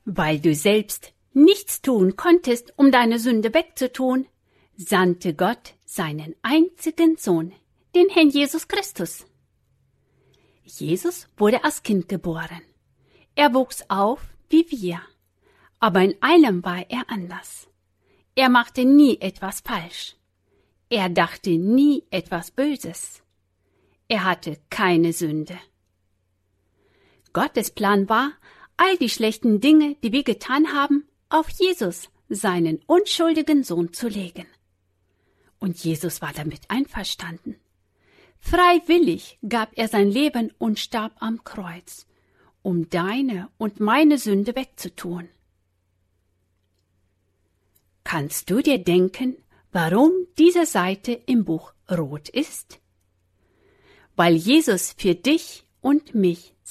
Weil du selbst nichts tun konntest, um deine Sünde wegzutun, sandte Gott seinen einzigen Sohn, den Herrn Jesus Christus. Jesus wurde als Kind geboren. Er wuchs auf wie wir, aber in allem war er anders. Er machte nie etwas falsch. Er dachte nie etwas Böses. Er hatte keine Sünde. Gottes Plan war, all die schlechten Dinge, die wir getan haben, auf Jesus, seinen unschuldigen Sohn, zu legen. Und Jesus war damit einverstanden. Freiwillig gab er sein Leben und starb am Kreuz, um deine und meine Sünde wegzutun. Kannst du dir denken, warum diese Seite im Buch rot ist? Weil Jesus für dich und mich